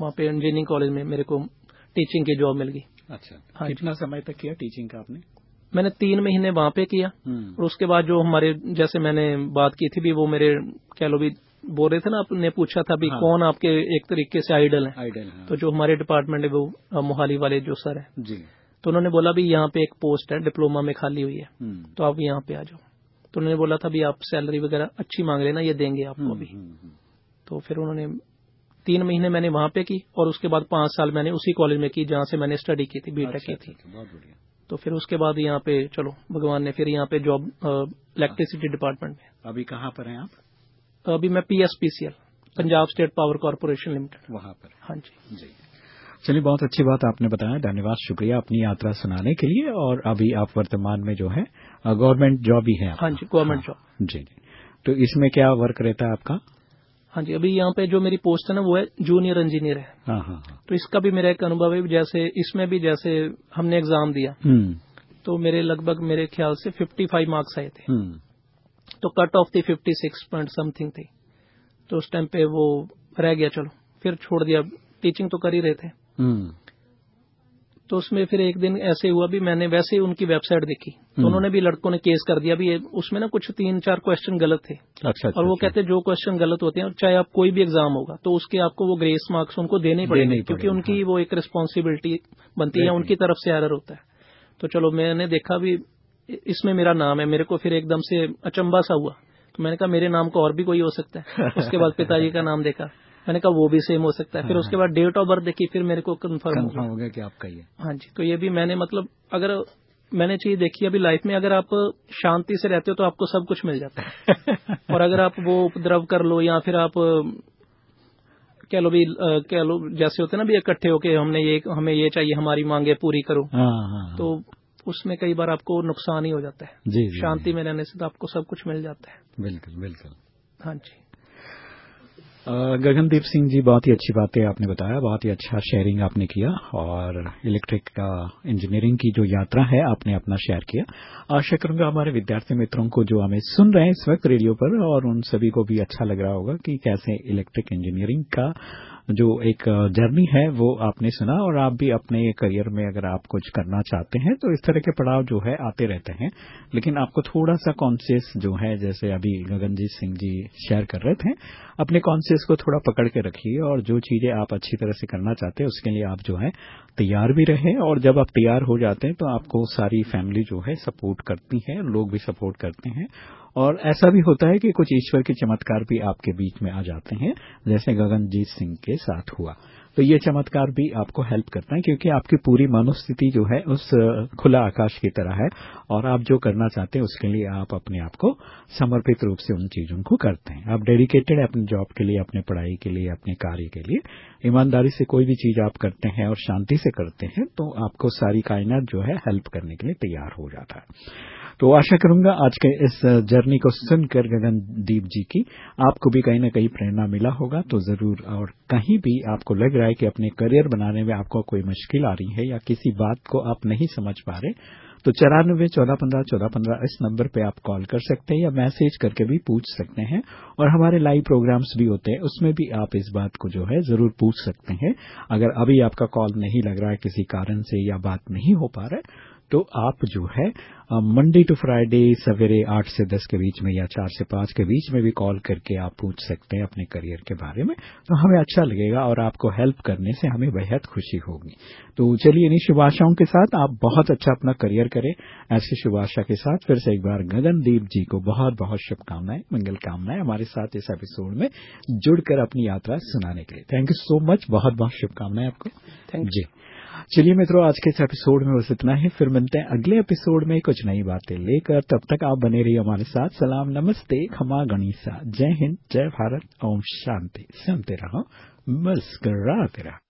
वहाँ पे engineering college में मेरे को टीचिंग की जॉब मिल गई। अच्छा, हाँ, कितना समय तक किया टीचिंग का आपने? मैंने 3 महीने वहाँ पे किया और उसके बाद जो हमारे जैसे मैंने बात की थी भी वो मेरे कह लो भी बोल रहे थे ना, आपने पूछा था भी कौन आपके एक तरीके से आइडल है। तो जो हमारे डिपार्टमेंट है वो मोहाली वाले जो सर है जी, तो उन्होंने बोला भी यहाँ पे एक पोस्ट है डिप्लोमा में खाली हुई है तो आप यहाँ पे आ जाओ। तो उन्होंने बोला था भी आप सैलरी वगैरह अच्छी मांग लेना, ये देंगे आपको अभी। तो फिर उन्होंने 3 महीने मैंने वहां पे की और उसके बाद 5 साल मैंने उसी कॉलेज में की जहां से मैंने स्टडी की थी, बीटेक की थी। बहुत बढ़िया। तो फिर उसके बाद यहाँ पे चलो भगवान ने फिर यहाँ पे जॉब इलेक्ट्रिसिटी डिपार्टमेंट में। अभी कहाँ पर हैं आप? अभी मैं PSPCL Punjab state power corporation limited वहां पर। हाँ जी जी, चलिए, बहुत अच्छी बात आपने बताया, धन्यवाद, शुक्रिया अपनी यात्रा सुनाने के लिए। और अभी आप वर्तमान में जो है गवर्नमेंट जॉब ही है आपका? हाँ जी, गवर्नमेंट जॉब। जी जी, तो इसमें क्या वर्क रहता है आपका? हाँ जी, अभी यहाँ पे जो मेरी पोस्ट है ना वो है जूनियर इंजीनियर है। हाँ। तो इसका भी मेरा एक अनुभव है, जैसे इसमें भी जैसे हमने एग्जाम दिया तो मेरे लगभग मेरे ख्याल से 55 मार्क्स आए थे। तो कट ऑफ थी 56 पॉइंट समथिंग थी। तो उस टाइम पे वो रह गया, चलो फिर छोड़ दिया, टीचिंग तो कर ही रहे थे। तो उसमें फिर एक दिन ऐसे हुआ भी मैंने वैसे ही उनकी वेबसाइट देखी तो उन्होंने भी लड़कों ने केस कर दिया भी उसमें ना कुछ 3-4 क्वेश्चन गलत थे। अच्छा, और वो कहते जो क्वेश्चन गलत होते हैं चाहे आप कोई भी एग्जाम होगा तो उसके आपको वो ग्रेस मार्क्स उनको देने ही पड़ेंगे क्योंकि उनकी वो एक रिस्पॉन्सिबिलिटी बनती है, उनकी तरफ से एरर होता है। तो चलो मैंने देखा भी इसमें मेरा नाम है, मेरे को फिर एकदम से अचंबा सा हुआ। तो मैंने कहा मेरे नाम को और भी कोई हो सकता है। उसके बाद पिताजी का नाम देखा, मैंने कहा वो भी सेम हो सकता है। फिर उसके बाद डेट ऑफ बर्थ देखी, फिर मेरे को कंफर्म हो गया कि आपका ही है। हाँ जी, तो ये भी मैंने मतलब अगर मैंने चीज देखी अभी लाइफ में, अगर आप शांति से रहते हो तो आपको सब कुछ मिल जाता है। और अगर आप वो उपद्रव कर लो या फिर आप कह लो जैसे होते ना भी इकट्ठे होके हमें ये चाहिए, हमारी मांगे पूरी करो, तो उसमें कई बार आपको नुकसान ही हो जाता है। जी, शांति में रहने से तो आपको सब कुछ मिल जाता है। बिल्कुल बिल्कुल। हाँ जी, गगनदीप सिंह जी, बहुत ही अच्छी बातें आपने बताया, बहुत ही अच्छा शेयरिंग आपने किया और इलेक्ट्रिक इंजीनियरिंग की जो यात्रा है आपने अपना शेयर किया। आशा करूंगा हमारे विद्यार्थी मित्रों को जो हमें सुन रहे हैं इस वक्त रेडियो पर और उन सभी को भी अच्छा लग रहा होगा कि कैसे इलेक्ट्रिक इंजीनियरिंग का जो एक जर्नी है वो आपने सुना। और आप भी अपने करियर में अगर आप कुछ करना चाहते हैं तो इस तरह के पड़ाव जो है आते रहते हैं, लेकिन आपको थोड़ा सा कॉन्शियस जो है, जैसे अभी गगनजीत सिंह जी शेयर कर रहे थे, अपने कॉन्शियस को थोड़ा पकड़ के रखिए और जो चीजें आप अच्छी तरह से करना चाहते हैं उसके लिए आप जो है तैयार भी रहे। और जब आप तैयार हो जाते हैं तो आपको सारी फैमिली जो है सपोर्ट करती है, लोग भी सपोर्ट करते हैं। और ऐसा भी होता है कि कुछ ईश्वर के चमत्कार भी आपके बीच में आ जाते हैं, जैसे गगनजीत सिंह के साथ हुआ। तो ये चमत्कार भी आपको हेल्प करता है क्योंकि आपकी पूरी मनोस्थिति जो है उस खुला आकाश की तरह है और आप जो करना चाहते हैं उसके लिए आप अपने आप को समर्पित रूप से उन चीजों को करते हैं। आप डेडिकेटेड है अपनी जॉब के लिए, अपने पढ़ाई के लिए, अपने कार्य के लिए। ईमानदारी से कोई भी चीज आप करते हैं और शांति से करते हैं तो आपको सारी कायनात जो है हेल्प करने के लिए तैयार हो जाता है। तो आशा करूंगा आज के इस जर्नी को सुनकर गगनदीप जी की आपको भी कहीं न कहीं प्रेरणा मिला होगा। तो जरूर, और कहीं भी आपको लग रहा है कि अपने करियर बनाने में आपको कोई मुश्किल आ रही है या किसी बात को आप नहीं समझ पा रहे, तो 94-1415-1415 इस नंबर पे आप कॉल कर सकते हैं या मैसेज करके भी पूछ सकते हैं। और हमारे लाइव प्रोग्राम्स भी होते हैं, उसमें भी आप इस बात को जो है जरूर पूछ सकते हैं। अगर अभी आपका कॉल नहीं लग रहा है किसी कारण से या बात नहीं हो पा रहा है तो आप जो है मंडे टू फ्राइडे सवेरे 8 से 10 के बीच में या 4 से 5 के बीच में भी कॉल करके आप पूछ सकते हैं अपने करियर के बारे में। तो हमें अच्छा लगेगा और आपको हेल्प करने से हमें बेहद खुशी होगी। तो चलिए, इन्हीं शुभ आशाओं के साथ आप बहुत अच्छा अपना करियर करें। ऐसी शुभ आशा के साथ फिर से एक बार गगनदीप जी को बहुत बहुत शुभकामनाएं, मंगल कामनाएं हमारे साथ इस एपिसोड में जुड़कर अपनी यात्रा सुनाने के लिए। थैंक यू सो मच, बहुत बहुत शुभकामनाएं आपको। थैंक जी, चलिए मित्रों, आज के इस एपिसोड में बस इतना ही। फिर मिलते हैं अगले एपिसोड में कुछ नई बातें लेकर। तब तक आप बने रहिए हमारे साथ। सलाम, नमस्ते, खमा गणिसा, जय हिंद, जय भारत, ओम शांति। सुनते रहो, मुस्कुराते रहो।